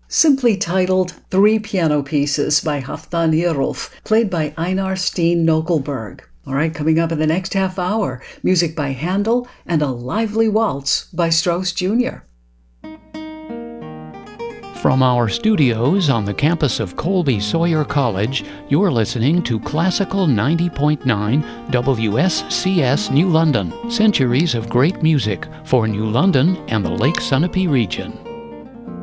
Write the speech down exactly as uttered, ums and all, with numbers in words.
simply titled Three Piano Pieces by Halfdan Yerulf, played by Einar Steen Nokelberg. All right, coming up in the next half hour, music by Handel and a lively waltz by Strauss Junior From our studios on the campus of Colby Sawyer College, you're listening to Classical ninety point nine W S C S New London, centuries of great music for New London and the Lake Sunapee region.